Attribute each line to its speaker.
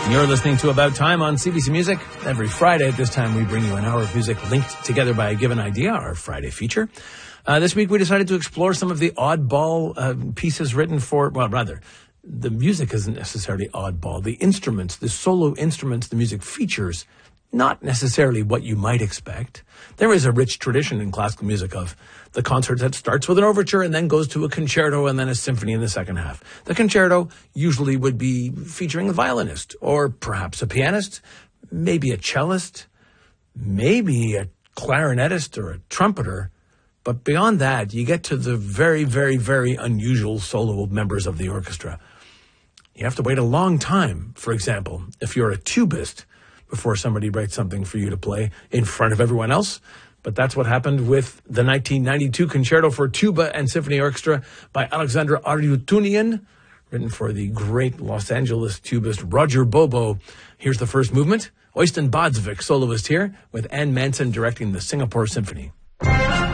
Speaker 1: You're listening to About Time on CBC Music. Every Friday at this time, we bring you an hour of music linked together by a given idea, our Friday feature. This week, we decided to explore some of the oddball pieces written for, well, rather, the music isn't necessarily oddball. The instruments, the solo instruments, the music features, not necessarily what you might expect. There is a rich tradition in classical music of the concert that starts with an overture and then goes to a concerto and then a symphony in the second half. The concerto usually would be featuring a violinist or perhaps a pianist, maybe a cellist, maybe a clarinetist or a trumpeter. But beyond that, you get to the very, very, very unusual solo members of the orchestra. You have to wait a long time, for example, if you're a tubist, before somebody writes something for you to play in front of everyone else. But that's what happened with the 1992 Concerto for Tuba and Symphony Orchestra by Alexandra Aryutunian, written for the great Los Angeles tubist Roger Bobo. Here's the first movement. Oystein Bodsvik, soloist here, with Ann Manson directing the Singapore Symphony.